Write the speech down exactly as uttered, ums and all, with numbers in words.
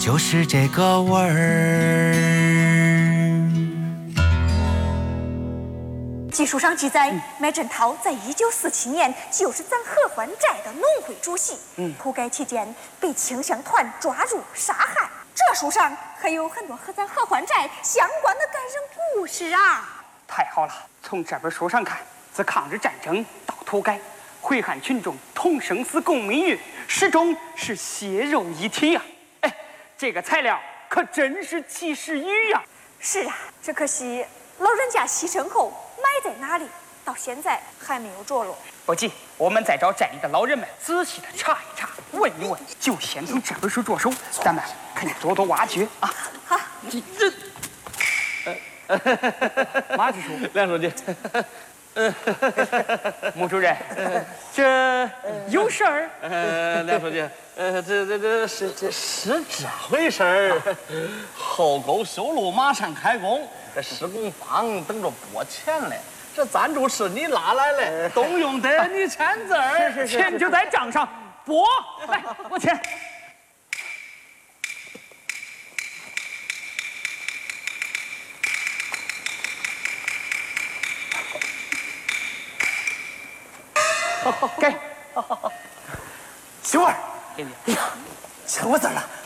就是这个味儿。 记述上记载，麦振涛在一九四七年就是咱合欢寨的农会主席。嗯，土改期间被清乡团抓入杀害。这书上还有很多和咱合欢寨相关的感人故事啊！ 太好了，从这本书上看，自抗日战争到土改，回汉群众同生死共命运，始终是血肉一体呀、啊！哎，这个材料可真是及时雨呀！ 是啊，只可惜老人家牺牲后埋在哪里，到现在还没有着落。 不急，我们再找寨里的老人们仔细的查一查，问一问，就先从这本书着手，咱们可以多多挖掘啊！ 好， 这，呃，马支书， 梁书记， 穆主任，这有事儿？ 呃，梁书记，呃，这这这是这是这回事儿。后沟修路马上开工，这施工方等着拨钱嘞。这赞助是你拉来的，动用得你签字儿， 是是是，钱就在账上拨，来，我签。给， 媳妇儿， 给你。 哎呀，签我字了。